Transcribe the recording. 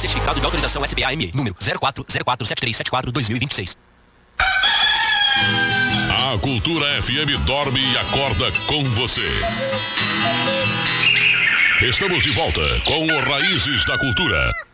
certificado de autorização SBA-ME, número 04047374-2026. A Cultura FM dorme e acorda com você. Estamos de volta com o Raízes da Cultura.